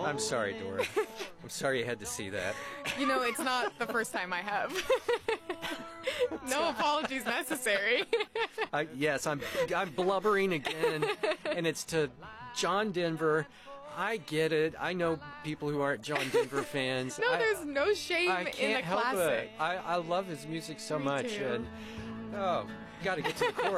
I'm sorry, Dora. I'm sorry you had to see that. You know, it's not the first time I have. No apologies necessary. Yes, I'm blubbering again, and it's to John Denver. I get it. I know people who aren't John Denver fans. No, there's no shame I in the can't help classic. it. I love his music so Me much, too. and got to get to the chorus.